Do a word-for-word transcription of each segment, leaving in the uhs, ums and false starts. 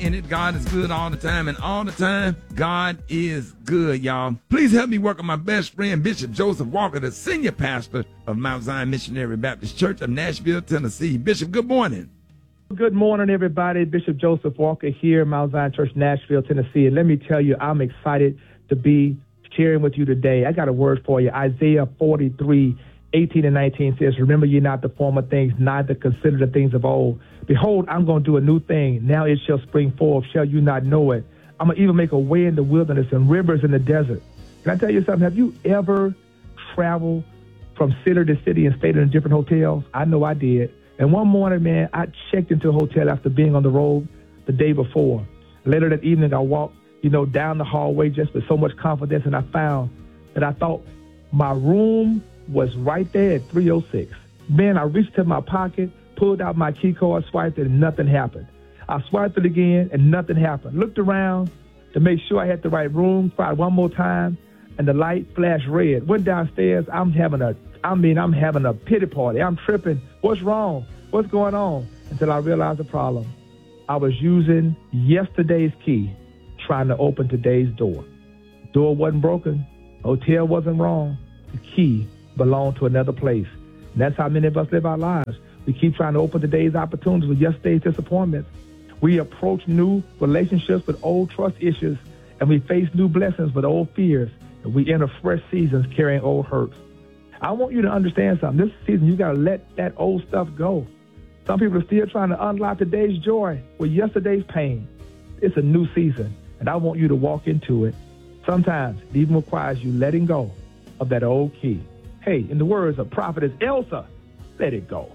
in it. God is good all the time, and all the time, God is good, y'all. Please help me welcome my best friend, Bishop Joseph Walker, the senior pastor of Mount Zion Missionary Baptist Church of Nashville, Tennessee. Bishop, good morning. Good morning, everybody. Bishop Joseph Walker here, Mount Zion Church, Nashville, Tennessee. And let me tell you, I'm excited to be sharing with you today. I got a word for you. Isaiah forty-three, eighteen and nineteen says, remember ye not the former things, neither consider the things of old. Behold, I'm going to do a new thing. Now it shall spring forth. Shall you not know it? I'm going to even make a way in the wilderness and rivers in the desert. Can I tell you something? Have you ever traveled from city to city and stayed in different hotels? I know I did. And one morning, man, I checked into a hotel after being on the road the day before. Later that evening, I walked, you know, down the hallway just with so much confidence, and I found that I thought my room was right there at three oh six. Man, I reached to my pocket, pulled out my key card, swiped it, and nothing happened. I swiped it again, and nothing happened. Looked around to make sure I had the right room, tried one more time, and the light flashed red. Went downstairs. I'm having a, I mean, I'm having a pity party. I'm tripping. What's wrong? What's going on? Until I realized the problem. I was using yesterday's key, trying to open today's door. Door wasn't broken. Hotel wasn't wrong. The key belonged to another place. And that's how many of us live our lives. We keep trying to open today's opportunities with yesterday's disappointments. We approach new relationships with old trust issues, and we face new blessings with old fears, and we enter fresh seasons carrying old hurts. I want you to understand something. This season, you got to let that old stuff go. Some people are still trying to unlock today's joy with yesterday's pain. It's a new season, and I want you to walk into it. Sometimes it even requires you letting go of that old key. Hey, in the words of prophetess Elsa, let it go.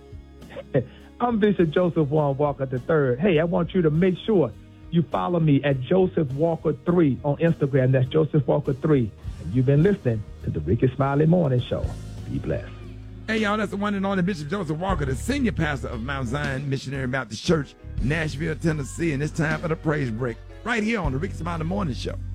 I'm Bishop Joseph Warren Walker the third. Hey, I want you to make sure you follow me at Joseph Walker three on Instagram. That's Joseph Walker three. And you've been listening to the Ricky Smiley Morning Show. Be blessed. Hey, y'all, that's the one and only Bishop Joseph Walker, the senior pastor of Mount Zion Missionary Baptist Church, Nashville, Tennessee. And it's time for the praise break right here on the Ricky Smiley Morning Show.